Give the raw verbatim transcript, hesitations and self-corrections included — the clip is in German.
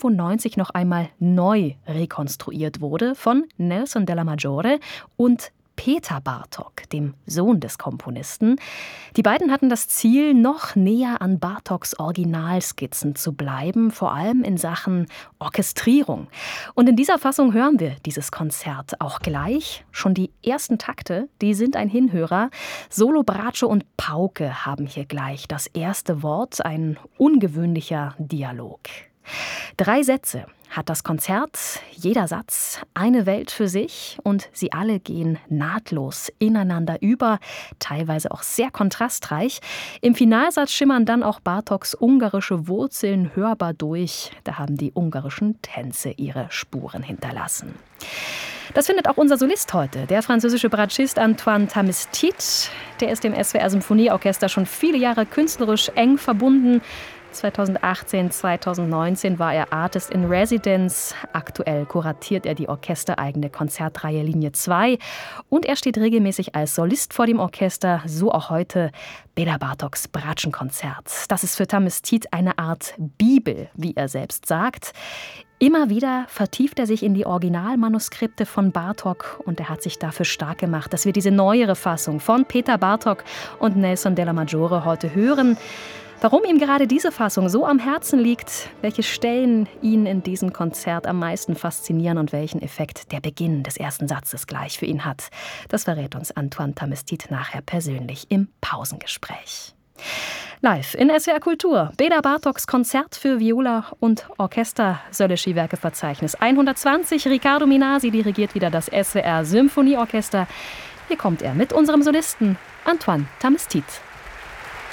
neunzehnhundertfünfundneunzig noch einmal neu rekonstruiert wurde von Nelson Della Maggiore und Peter Bartók, dem Sohn des Komponisten. Die beiden hatten das Ziel, noch näher an Bartóks Originalskizzen zu bleiben, vor allem in Sachen Orchestrierung. Und in dieser Fassung hören wir dieses Konzert auch gleich. Schon die ersten Takte, die sind ein Hinhörer. Solo, Bratsche und Pauke haben hier gleich das erste Wort, ein ungewöhnlicher Dialog. Drei Sätze hat das Konzert, jeder Satz eine Welt für sich und sie alle gehen nahtlos ineinander über, teilweise auch sehr kontrastreich. Im Finalsatz schimmern dann auch Bartóks ungarische Wurzeln hörbar durch. Da haben die ungarischen Tänze ihre Spuren hinterlassen. Das findet auch unser Solist heute, der französische Bratschist Antoine Tamestit. Der ist dem S W R Symphonieorchester schon viele Jahre künstlerisch eng verbunden. zweitausendachtzehn, zweitausendneunzehn war er Artist in Residence. Aktuell kuratiert er die orchestereigene Konzertreihe Linie zwei. Und er steht regelmäßig als Solist vor dem Orchester, so auch heute Béla Bartóks Bratschenkonzert. Das ist für Tamestit eine Art Bibel, wie er selbst sagt. Immer wieder vertieft er sich in die Originalmanuskripte von Bartók und er hat sich dafür stark gemacht, dass wir diese neuere Fassung von Peter Bartók und Nelson Della Maggiore heute hören. Warum ihm gerade diese Fassung so am Herzen liegt, welche Stellen ihn in diesem Konzert am meisten faszinieren und welchen Effekt der Beginn des ersten Satzes gleich für ihn hat, das verrät uns Antoine Tamestit nachher persönlich im Pausengespräch. Live in S W R Kultur, Béla Bartóks Konzert für Viola und Orchester, Szöllősi-Werke-Verzeichnis hundertzwanzig. Riccardo Minasi dirigiert wieder das S W R Symphonieorchester. Hier kommt er mit unserem Solisten Antoine Tamestit.